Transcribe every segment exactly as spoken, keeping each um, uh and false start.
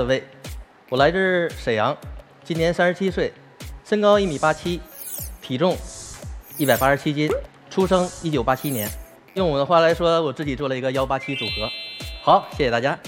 各位，我来自沈阳，今年三十七岁，身高一米八七，体重一百八十七斤，出生一九八七年。用我的话来说，我自己做了一个幺八七组合。好，谢谢大家。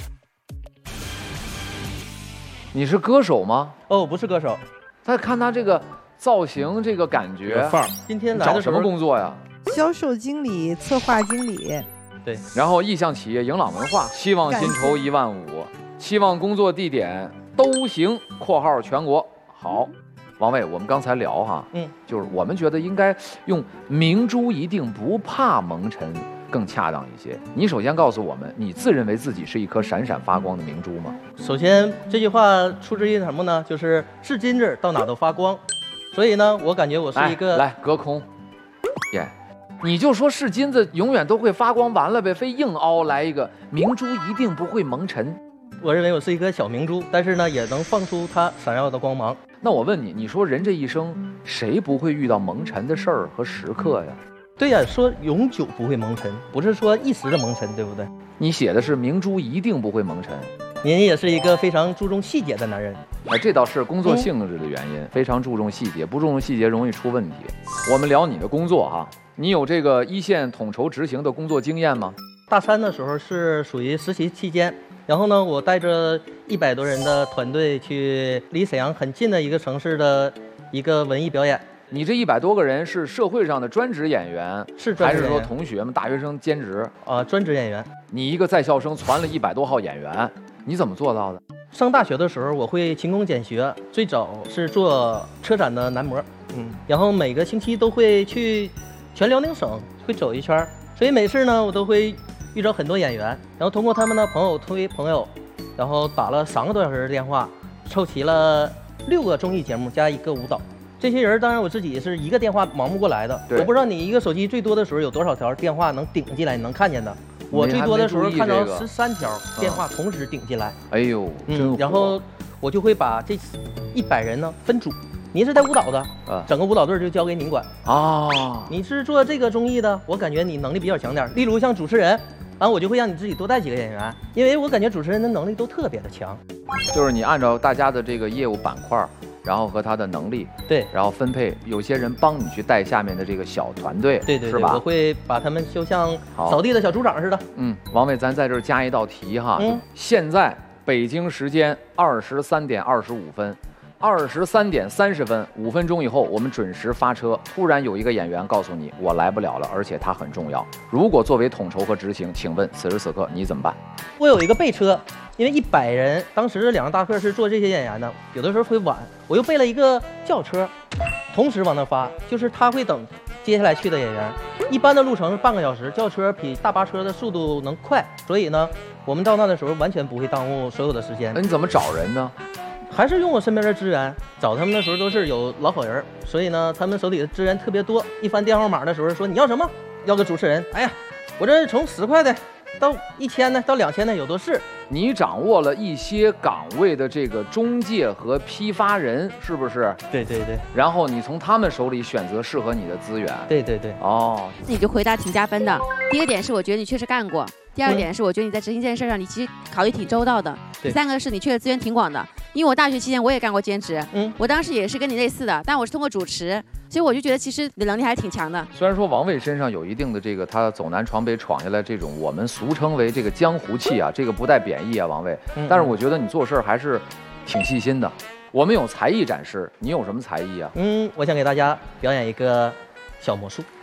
你是歌手吗？ 哦，不是歌手。 再看他这个造型，这个感觉范儿。 今天来找什么的时候工作呀？ 销售经理、策划经理。 对， 然后意向企业迎朗文化，希望薪酬一万五，期望工作地点都行（括号全国）。好，王卫，我们刚才聊哈， 嗯， 就是我们觉得应该用明珠一定不怕蒙尘更恰当一些。你首先告诉我们，你自认为自己是一颗闪闪发光的明珠吗？ 首先这句话出自于什么呢？就是是金子到哪都发光，所以呢，我感觉我是一个来隔空，耶、yeah 你就说是金子永远都会发光，完了呗，非硬凹来一个明珠一定不会蒙尘。 我认为我是一颗小明珠，但是呢，也能放出它闪耀的光芒。 那我问你，你说人这一生谁不会遇到蒙尘的事儿和时刻呀？ 对呀，说永久不会蒙尘，不是说一时的蒙尘，对不对？ 你写的是明珠一定不会蒙尘。 您也是一个非常注重细节的男人。 哎，这倒是工作性质的原因，嗯、非常注重细节，不注重细节容易出问题。我们聊你的工作哈，你有这个一线统筹执行的工作经验吗？ 大三的时候是属于实习期间，然后呢，我带着一百多人的团队去离沈阳很近的一个城市的一个文艺表演。 你这一百多个人是社会上的专职演员， 是专职演员， 还是说同学们、大学生兼职？ 啊、呃，专职演员。 你一个在校生传了一百多号演员，你怎么做到的？ 上大学的时候，我会勤工俭学，最早是做车展的男模，嗯，然后每个星期都会去全辽宁省会走一圈，所以每次呢，我都会遇到很多演员，然后通过他们的朋友推朋友，然后打了三个多小时的电话，凑齐了六个综艺节目加一个舞蹈。这些人当然我自己是一个电话忙不过来的，我不知道你一个手机最多的时候有多少条电话能顶进来，你能看见的。我最多的时候看到十三条电话同时顶进来。 哎呦，真火！ 然后我就会把这一百人呢分组，您是带舞蹈的，啊，整个舞蹈队就交给您管啊。你是做这个综艺的，我感觉你能力比较强点，例如像主持人，然后我就会让你自己多带几个演员，因为我感觉主持人的能力都特别的强。 就是你按照大家的这个业务板块，然后和他的能力， 对， 然后分配，有些人帮你去带下面的这个小团队， 对对对， 是吧？ 我会把他们就像扫地的小组长似的。 嗯，王卫，咱在这儿加一道题哈， 嗯， 现在北京时间二十三点二十五分，二十三点三十分，五分钟以后我们准时发车。突然有一个演员告诉你我来不了了，而且他很重要。如果作为统筹和执行，请问此时此刻你怎么办？ 我有一个备车。因为一百人，当时两个大客是做这些演员的，有的时候会晚，我又备了一个轿车，同时往那发，就是他会等接下来去的演员。一般的路程是半个小时，轿车比大巴车的速度能快，所以呢，我们到那的时候完全不会耽误所有的时间。 那你怎么找人呢？ 还是用我身边的资源，找他们的时候都是有老好人，所以呢，他们手里的资源特别多。一翻电话码的时候说你要什么，要个主持人，哎呀，我这从十块的到一千的到两千的有的是。 你掌握了一些岗位的这个中介和批发人，是不是？ 对对对。 然后你从他们手里选择适合你的资源。 对对对。 哦， 你就回答挺加分的。第一个点是我觉得你确实干过，第二个点是我觉得你在执行这件事上你其实考虑挺周到的。第三个是你确实资源挺广的，因为我大学期间我也干过兼职，嗯，我当时也是跟你类似的，但我是通过主持。所以我就觉得其实你的能力还是挺强的。 虽然说王卫身上有一定的这个他走南闯北闯下来这种我们俗称为这个江湖气啊，这个不带贬义啊，王卫。嗯、但是我觉得你做事还是挺细心的。我们有才艺展示，你有什么才艺啊？ 嗯，我想给大家表演一个小魔术。